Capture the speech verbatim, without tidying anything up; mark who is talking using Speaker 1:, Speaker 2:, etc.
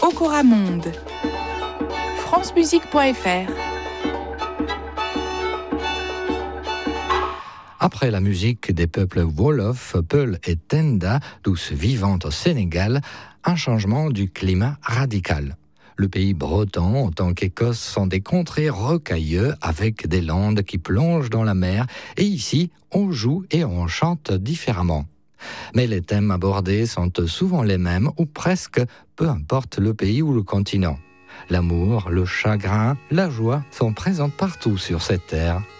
Speaker 1: Okora Monde. francemusique point f r.
Speaker 2: Après la musique des peuples Wolof, Peul et Tenda, tous vivant au Sénégal, un changement du climat radical. Le pays breton, autant qu'Écosse, sont des contrées rocailleux avec des landes qui plongent dans la mer. Et ici, on joue et on chante différemment. Mais les thèmes abordés sont souvent les mêmes, ou presque, peu importe le pays ou le continent. L'amour, le chagrin, la joie sont présents partout sur cette terre.